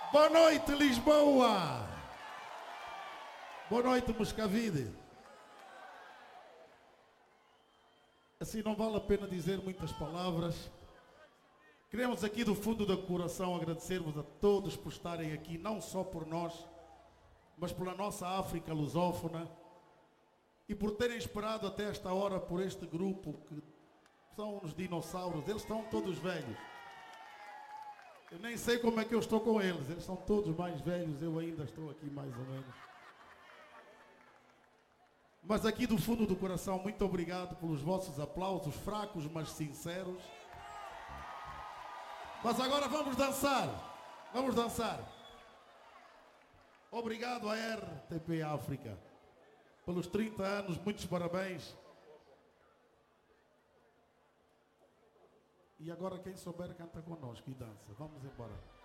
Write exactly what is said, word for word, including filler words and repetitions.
Boa noite, Lisboa! Boa noite, Moscavide. Assim não vale a pena dizer muitas palavras. Queremos aqui do fundo do coração agradecer-vos a todos por estarem aqui, não só por nós, mas pela nossa África lusófona e por terem esperado até esta hora por este grupo que são uns dinossauros. Eles estão todos velhos. Eu nem sei como é que eu estou com eles. Eles são todos mais velhos, eu ainda estou aqui mais ou menos. Mas aqui do fundo do coração, muito obrigado pelos vossos aplausos, fracos mas sinceros. Mas agora vamos dançar. Vamos dançar. Obrigado à R T P África pelos trinta anos, muitos parabéns. E agora quem souber canta connosco e dança. Vamos embora.